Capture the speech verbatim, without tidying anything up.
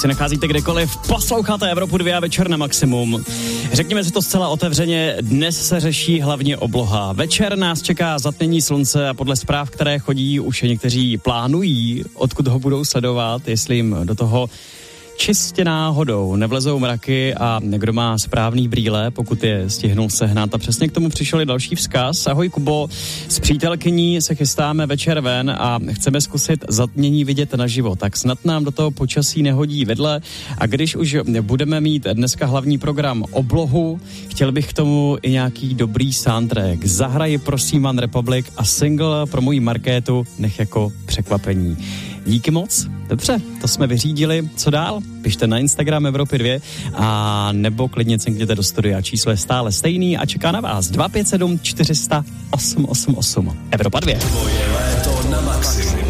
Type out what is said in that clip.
se nacházíte kdekoliv, posloucháte Evropu dva a Večer na maximum. Řekněme si to zcela otevřeně, dnes se řeší hlavně obloha. Večer nás čeká zatmění slunce a podle zpráv, které chodí, už někteří plánují, odkud ho budou sledovat, jestli jim do toho čistě náhodou nevlezou mraky a někdo má správný brýle, pokud je stihnul sehnat. A přesně k tomu přišel i další vzkaz. Ahoj Kubo, s přítelkyní se chystáme večer ven a chceme zkusit zatmění vidět naživo. Tak snad nám do toho počasí nehodí vedle. A když už budeme mít dneska hlavní program oblohu, chtěl bych k tomu i nějaký dobrý soundtrack. Zahraji prosím One Republic a single pro moji Markétu nech jako překvapení. Díky moc. Dobře, to jsme vyřídili. Co dál? Pište na Instagram Evropy dva a nebo klidně cinkněte do studia. Číslo je stále stejný a čeká na vás dva pět sedm čtyři sta osm osm osm. Evropa dva. Tvoje léto na maximum.